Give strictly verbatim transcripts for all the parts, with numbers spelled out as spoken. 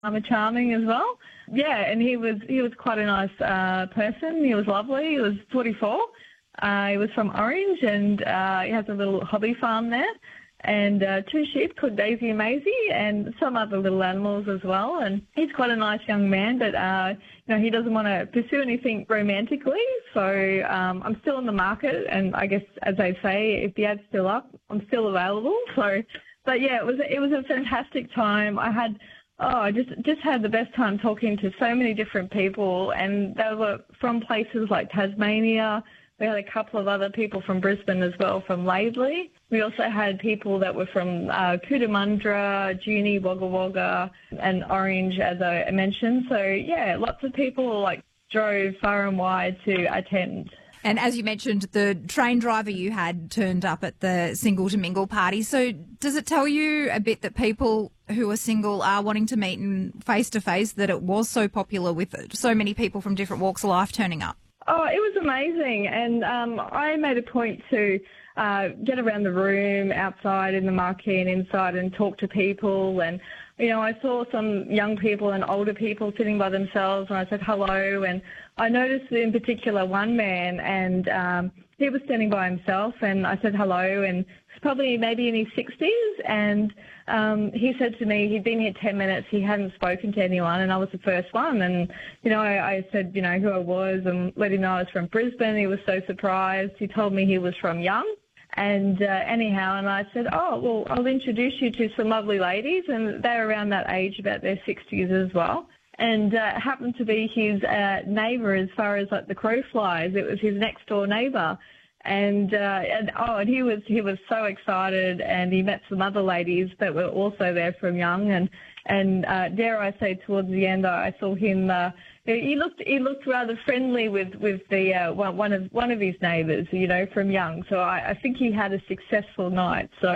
I'm a charming as well. Yeah, and he was he was quite a nice uh, person. He was lovely. He was forty-four. Uh, he was from Orange, and uh, he has a little hobby farm there, and uh, two sheep called Daisy and Maisie, and some other little animals as well. And he's quite a nice young man, but uh, you know, he doesn't want to pursue anything romantically. So um, I'm still in the market, and I guess, as they say, if the ad's still up, I'm still available. So, but yeah, it was it was a fantastic time. I had. Oh, I just just had the best time talking to so many different people, and they were from places like Tasmania. We had a couple of other people from Brisbane as well, from Laidley. We also had people that were from uh, Cootamundra, Junee, Wagga Wagga, and Orange, as I mentioned. So, yeah, lots of people like drove far and wide to attend. And as you mentioned, the train driver you had turned up at the Single to Mingle party. So does it tell you a bit that people who are single are wanting to meet in face-to-face, that it was so popular with so many people from different walks of life turning up? Oh, it was amazing. And um, I made a point to uh, get around the room, outside in the marquee and inside, and talk to people. And, you know, I saw some young people and older people sitting by themselves, and I said hello. And I noticed in particular one man, and um, he was standing by himself, and I said hello, and he's probably maybe in his sixties, and um, he said to me he'd been here ten minutes, he hadn't spoken to anyone, and I was the first one. And, you know, I, I said, you know, who I was and let him know I was from Brisbane. He was so surprised. He told me he was from Young. And uh, anyhow, and I said, oh, well, I'll introduce you to some lovely ladies, and they're around that age, about their sixties as well. And uh, happened to be his uh, neighbour as far as like the crow flies. It was his next door neighbour. And, uh, and oh, and he was he was so excited, and he met some other ladies that were also there from Young, and and uh, dare I say, towards the end, I saw him. Uh, he looked he looked rather friendly with with the uh, one of one of his neighbours, you know, from Young. So I, I think he had a successful night. So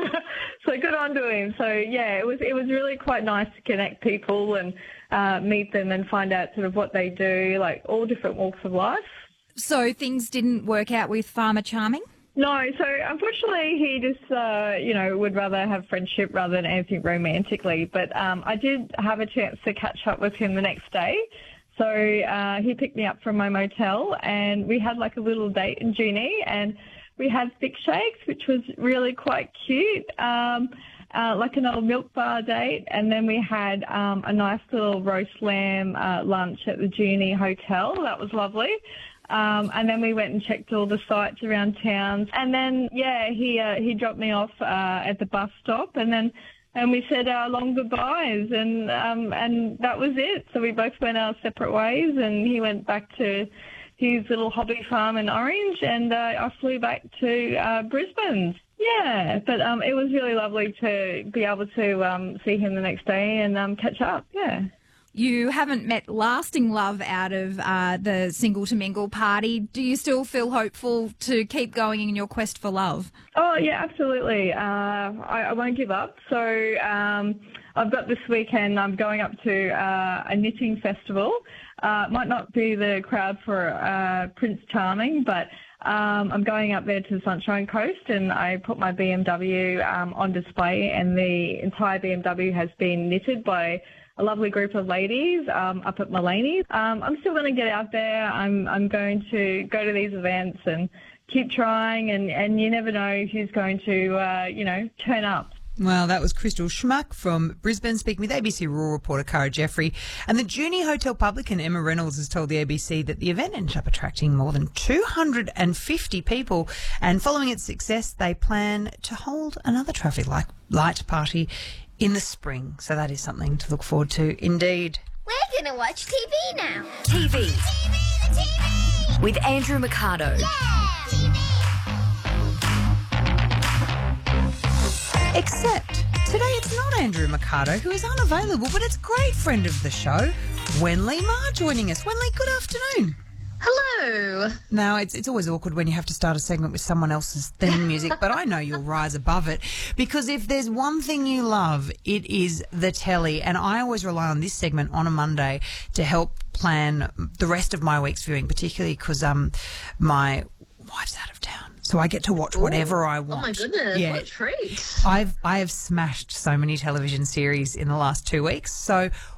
so good on to him. So yeah, it was it was really quite nice to connect people and uh, meet them and find out sort of what they do, like all different walks of life. So things didn't work out with Farmer Charming? No, so unfortunately he just, uh, you know, would rather have friendship rather than anything romantically. But um, I did have a chance to catch up with him the next day. So uh, he picked me up from my motel, and we had like a little date in Junee, and we had thick shakes, which was really quite cute, um, uh, like an old milk bar date. And then we had um, a nice little roast lamb uh, lunch at the Junee Hotel. That was lovely. Um, and then we went and checked all the sites around town. And then, yeah, he uh, he dropped me off uh, at the bus stop, and then and we said our long goodbyes, and um, and that was it. So we both went our separate ways, and he went back to his little hobby farm in Orange, and uh, I flew back to uh, Brisbane. Yeah, but um, it was really lovely to be able to um, see him the next day and um, catch up, yeah. You haven't met lasting love out of uh, the Single to Mingle party. Do you still feel hopeful to keep going in your quest for love? Oh, yeah, absolutely. Uh, I, I won't give up. So um, I've got this weekend, I'm going up to uh, a knitting festival. Uh, might not be the crowd for uh, Prince Charming, but um, I'm going up there to the Sunshine Coast, and I put my B M W um, on display, and the entire B M W has been knitted by a lovely group of ladies um, up at Mulaney's. Um, I'm still going to get out there. I'm I'm going to go to these events and keep trying, and, and you never know who's going to, uh, you know, turn up. Well, that was Crystal Schmuck from Brisbane speaking with A B C Rural reporter Cara Jeffrey. And the Junee Hotel publican Emma Reynolds has told the A B C that the event ended up attracting more than two hundred fifty people. And following its success, they plan to hold another traffic light, light party in the spring. So that is something to look forward to indeed. We're going to watch T V now. T V. T V, the T V. With Andrew Mercado. Yeah. T V. Except today it's not Andrew Mercado, who is unavailable, but it's great friend of the show, Wenley Ma, joining us. Wenley, good afternoon. Hello. Now, it's it's always awkward when you have to start a segment with someone else's theme music, but I know you'll rise above it, because if there's one thing you love, it is the telly, and I always rely on this segment on a Monday to help plan the rest of my week's viewing, particularly because um my wife's out of town. So I get to watch whatever Ooh. I want. Oh, my goodness. Yeah. What a treat. I've I have smashed so many television series in the last two weeks. So